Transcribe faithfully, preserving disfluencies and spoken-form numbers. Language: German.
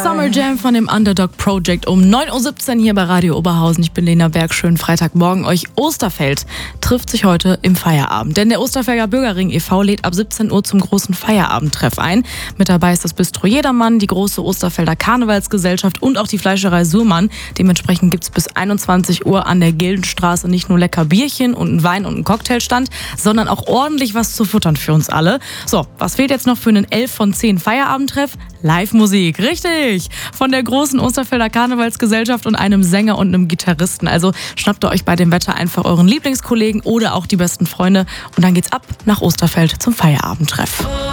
Summer Jam von dem Underdog Project um neun Uhr siebzehn hier bei Radio Oberhausen. Ich bin Lena Berg, schönen Freitagmorgen euch. Osterfeld trifft sich heute im Feierabend, denn der Osterfelder Bürgerring e V lädt ab siebzehn Uhr zum großen Feierabendtreff ein. Mit dabei ist das Bistro Jedermann, die große Osterfelder Karnevalsgesellschaft und auch die Fleischerei Surmann. Dementsprechend gibt's bis einundzwanzig Uhr an der Gildenstraße nicht nur lecker Bierchen und einen Wein und einen Cocktailstand, sondern auch ordentlich was zu futtern für uns alle. So, was fehlt jetzt noch für einen elf von zehn Feierabendtreff? Live-Musik, richtig! Von der großen Osterfelder Karnevalsgesellschaft und einem Sänger und einem Gitarristen. Also schnappt ihr euch bei dem Wetter einfach euren Lieblingskollegen oder auch die besten Freunde und dann geht's ab nach Osterfeld zum Feierabendtreff.